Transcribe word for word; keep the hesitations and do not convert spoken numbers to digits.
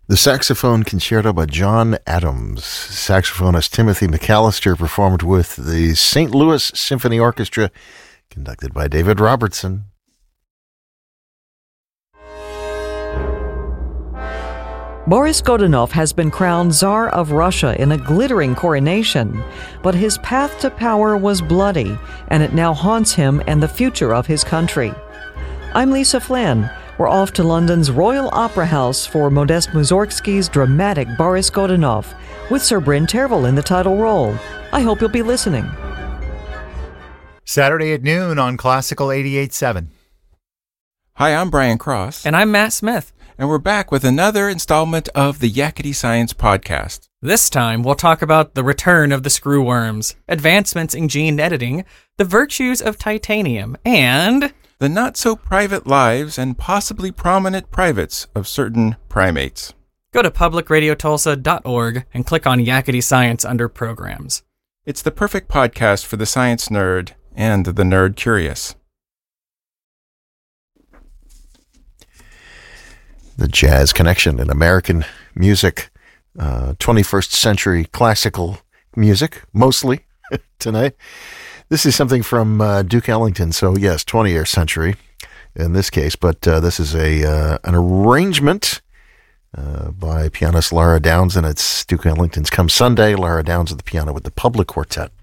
The Saxophone Concerto by John Adams. Saxophonist Timothy McAllister performed with the Saint Louis Symphony Orchestra, conducted by David Robertson. Boris Godunov has been crowned Tsar of Russia in a glittering coronation, but his path to power was bloody, and it now haunts him and the future of his country. I'm Lisa Flynn. We're off to London's Royal Opera House for Modest Mussorgsky's dramatic Boris Godunov, with Sir Bryn Tervel in the title role. I hope you'll be listening. Saturday at noon on Classical eighty-eight point seven. Hi, I'm Brian Cross. And I'm Matt Smith. And we're back with another installment of the Yakety Science Podcast. This time, we'll talk about the return of the screwworms, advancements in gene editing, the virtues of titanium, and the not-so-private lives and possibly prominent privates of certain primates. Go to public radio tulsa dot org and click on Yakety Science under Programs. It's the perfect podcast for the science nerd and the nerd curious. The Jazz Connection in American music, uh, twenty-first century classical music, mostly tonight. This is something from uh, Duke Ellington, so yes, twentieth century in this case, but uh, this is a uh, an arrangement uh, by pianist Lara Downs, and it's Duke Ellington's Come Sunday. Lara Downs at the piano with the Public Quartet.